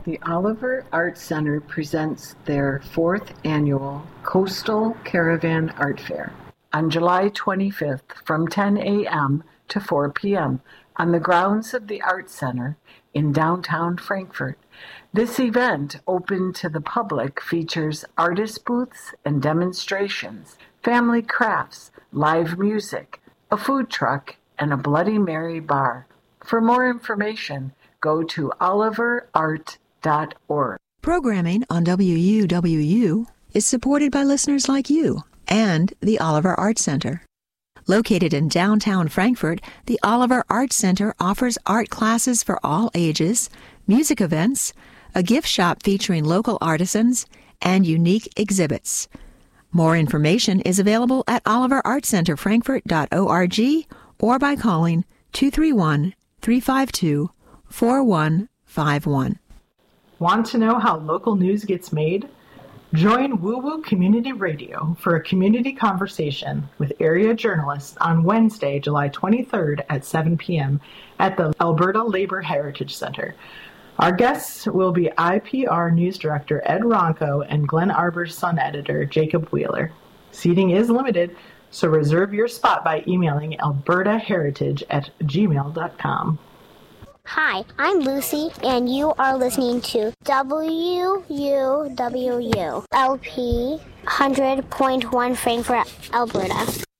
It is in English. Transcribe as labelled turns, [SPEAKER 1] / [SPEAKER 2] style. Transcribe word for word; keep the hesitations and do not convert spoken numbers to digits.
[SPEAKER 1] The Oliver Art Center presents their fourth annual Coastal Caravan Art Fair on July twenty-fifth from ten a.m. to four p.m. on the grounds of the Art Center in downtown Frankfort. This event, open to the public, features artist booths and demonstrations, family crafts, live music, a food truck, and a Bloody Mary bar. For more information, go to oliver art dot org.
[SPEAKER 2] Programming on W U W U is supported by listeners like you and the Oliver Art Center. Located in downtown Frankfort, the Oliver Art Center offers art classes for all ages, music events, a gift shop featuring local artisans, and unique exhibits. More information is available at oliver art center frankfort dot org or by calling two three one, three five two, four one five one.
[SPEAKER 3] Want to know how local news gets made? Join Woo Woo Community Radio for a community conversation with area journalists on Wednesday, July twenty-third at seven p.m. at the Alberta Labor Heritage Center. Our guests will be I P R News Director Ed Ronco and Glen Arbor's Sun Editor Jacob Wheeler. Seating is limited, so reserve your spot by emailing alberta heritage at gmail dot com.
[SPEAKER 4] Hi, I'm Lucy, and you are listening to W U W U L P one hundred point one Frankfort, Alberta.